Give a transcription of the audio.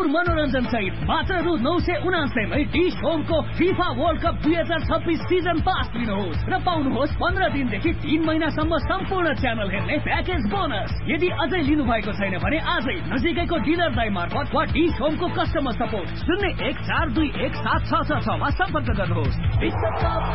भरपूर मनोरञ्जन सहित मात्र रु 999 मै dish होमको FIFA world cup 2026 season pass लिनुहोस् र पाउनुहोस् 15 दिनदेखि 3 महिनासम्म सम्पूर्ण च्यानल हेर्ने प्याकेज बोनस। यदि अझै लिनु भएको छैन भने आजै नजिकैको डिलर दाइ मार्फत वा डिश होमको कस्टमर सपोर्ट 0142176666 मा सम्पर्क गर्नुहोस्।